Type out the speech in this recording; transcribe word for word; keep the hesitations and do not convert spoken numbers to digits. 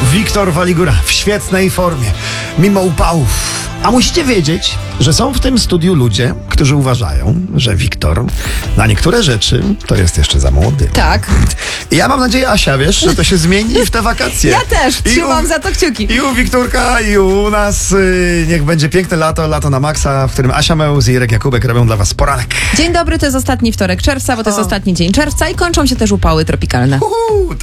Wiktor Waligura w świetnej formie, mimo upałów. A musicie wiedzieć, że są w tym studiu ludzie, którzy uważają, że Wiktor na niektóre rzeczy to jest jeszcze za młody. Tak. I ja mam nadzieję, Asia, wiesz, że to się zmieni w te wakacje. Ja też, I trzymam u, za to kciuki. I u Wikturka, i u nas y, niech będzie piękne lato, lato na maksa, w którym Asia Mełz i Irek Jakubek robią dla was poranek. Dzień dobry, to jest ostatni wtorek czerwca, bo to jest O. ostatni dzień czerwca i kończą się też upały tropikalne. Uhu.